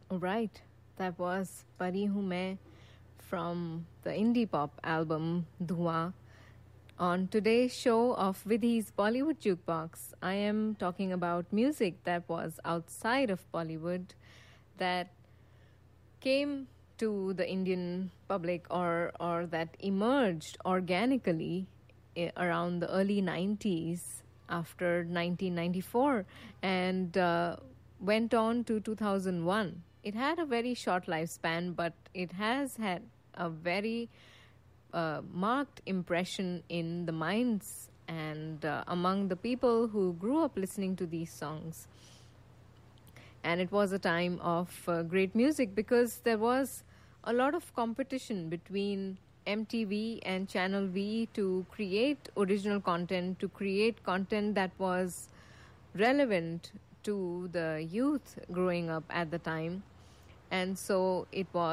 Right, that was Pari Hu Main from the indie pop album Dhua. On today's show of Vidhi's Bollywood Jukebox, I am talking about music that was outside of Bollywood, that came to the Indian public, or that emerged organically around the early 90s after 1994 and went on to 2001. It had a very short lifespan, but it has had a very marked impression in the minds and among the people who grew up listening to these songs. And it was a time of great music because there was a lot of competition between MTV and Channel V to create original content, to create content that was relevant to the youth growing up at the time. And so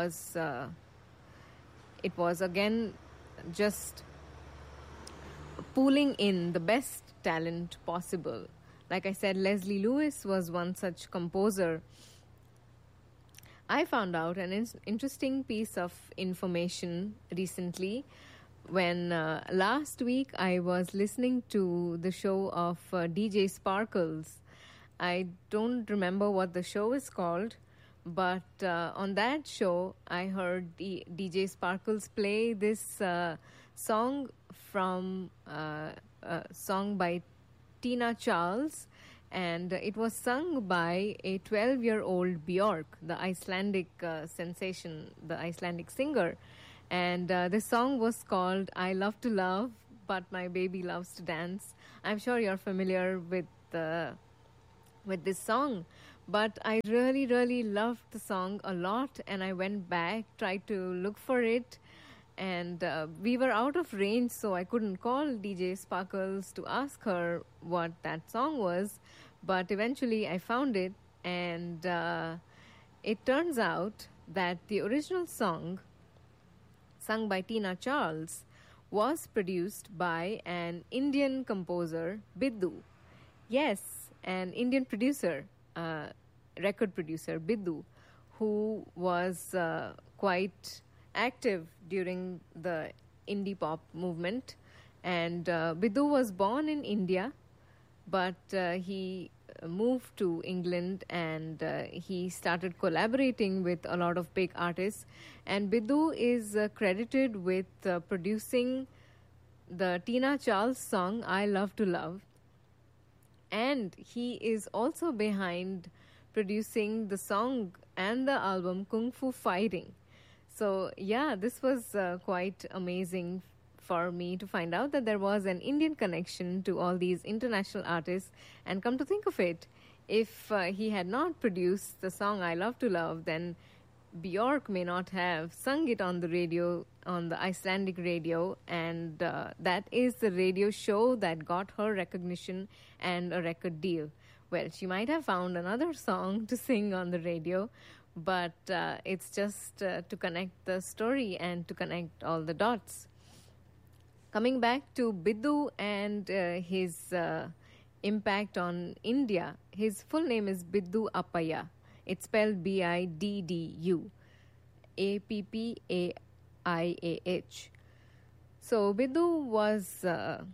it was again just pulling in the best talent possible. Like I said, Leslie Lewis was one such composer. I found out an interesting piece of information recently when last week I was listening to the show of DJ Sparkles. I don't remember what the show is called, but on that show I heard DJ Sparkles play this song from song by Tina Charles, and it was sung by a 12-year-old Björk, the Icelandic sensation, the Icelandic singer. And this song was called I Love to Love, But My Baby Loves to Dance. I'm sure you're familiar with this song, but I really, really loved the song a lot, and I went back, tried to look for it, and we were out of range, so I couldn't call DJ Sparkles to ask her what that song was, but eventually I found it, and it turns out that the original song, sung by Tina Charles, was produced by an Indian composer, Biddu. Yes, an Indian producer, record producer, Biddu, who was quite active during the indie pop movement. And Biddu was born in India, but he moved to England and he started collaborating with a lot of big artists. And Biddu is credited with producing the Tina Charles song I Love to Love. And he is also behind producing the song and the album Kung Fu Fighting. So, yeah, this was quite amazing for me to find out that there was an Indian connection to all these international artists. And come to think of it, if he had not produced the song I Love to Love, then Björk may not have sung it on the radio, on the Icelandic radio, and that is the radio show that got her recognition and a record deal. Well, she might have found another song to sing on the radio, but it's just to connect the story and to connect all the dots. Coming back to Biddu and his impact on India, his full name is Biddu Appaiah. It's spelled Biddu, Appaiah. So Biddu was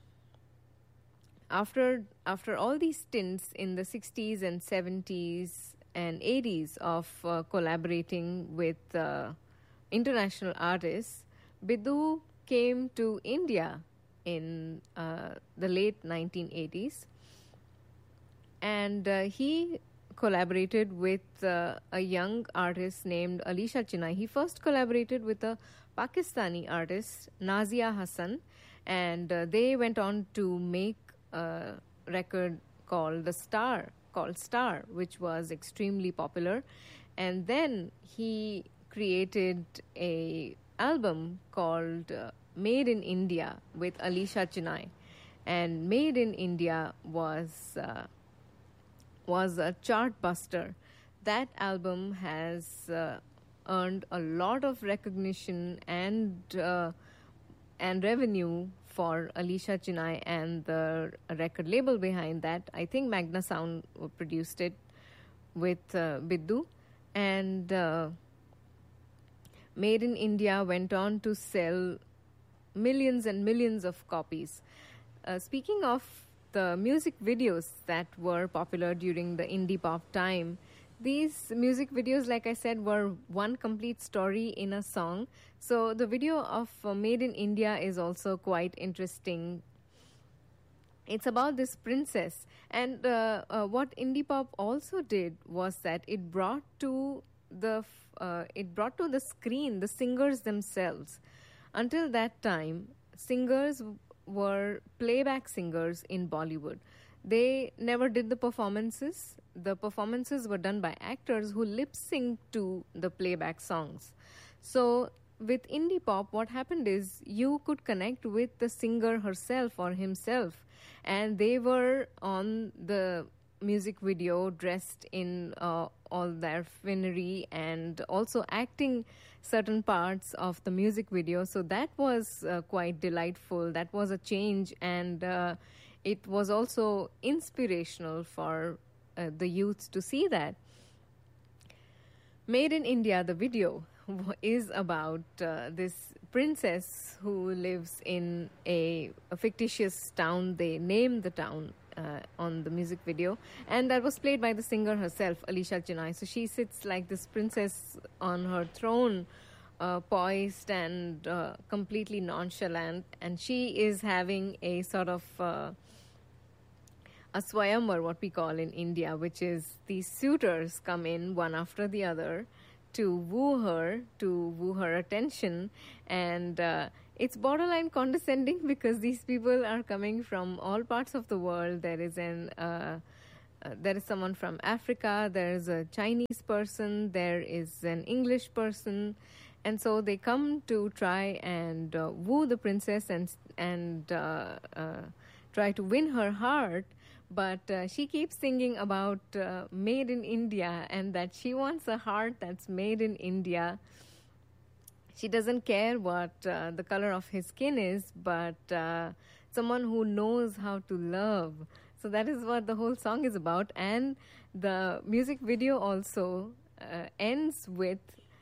after all these stints in the 60s and 70s and 80s of collaborating with international artists, Biddu came to India in the late 1980s, and he collaborated with a young artist named Alisha Chinay. He first collaborated with a Pakistani artist, Nazia Hassan, and they went on to make a record called Star, which was extremely popular. And then he created a album called Made in India with Alisha Chinay. And Made in India was a chart buster. That album has earned a lot of recognition and revenue for Alisha Chinay and the record label behind that. I think Magna Sound produced it with Biddu. And Made in India went on to sell millions and millions of copies. Speaking of the music videos that were popular during the indie pop time, these music videos, like I said, were one complete story in a song. So the video of Made in India is also quite interesting. It's about this princess, and what indie pop also did was that it brought to the screen the singers themselves. Until that time, singers were playback singers in Bollywood. They never did the performances. The performances were done by actors who lip synced to the playback songs. So, with indie pop, what happened is you could connect with the singer herself or himself, and they were on the music video dressed in all their finery and also acting certain parts of the music video. So that was quite delightful. That was a change, and it was also inspirational for the youths to see that. Made in India, the video is about this princess who lives in a fictitious town. They name the town on the music video, and that was played by the singer herself, Alisha Chennai. So she sits like this princess on her throne, poised and completely nonchalant, and she is having a sort of a swayamvar, what we call in India, which is these suitors come in one after the other to woo her attention, and it's borderline condescending because these people are coming from all parts of the world. There is someone from Africa, there is a Chinese person, there is an English person, and so they come to try and woo the princess and try to win her heart. But she keeps singing about made in India, and that she wants a heart that's made in India. She doesn't care what the color of his skin is, but someone who knows how to love. So that is what the whole song is about. And the music video also ends with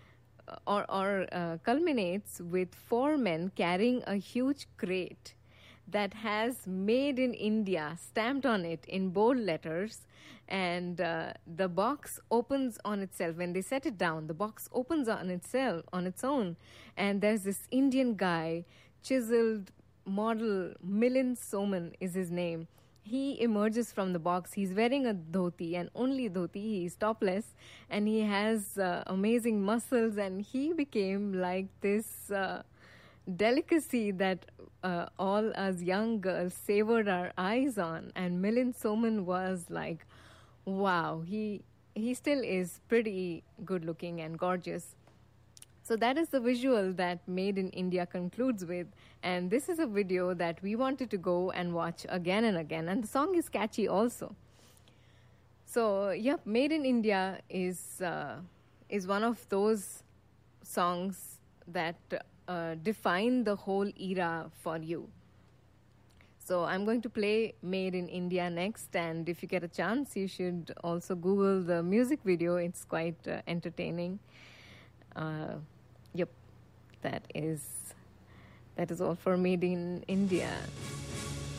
or culminates with four men carrying a huge crate that has Made in India stamped on it in bold letters, and the box opens on itself. When they set it down, the box opens on itself, on its own, and there's this Indian guy, chiseled model, Milind Soman is his name. He emerges from the box. He's wearing a dhoti, and only dhoti. He's topless, and he has amazing muscles, and he became like this delicacy that all us young girls savored our eyes on. And Milind Soman was like, wow, he still is pretty good looking and gorgeous. So that is the visual that Made in India concludes with, and this is a video that we wanted to go and watch again and again, and the song is catchy also. So yep, Made in India is one of those songs that define the whole era for you. So I'm going to play Made in India next, and if you get a chance, you should also Google the music video. It's quite entertaining. Yep, that is all for Made in India.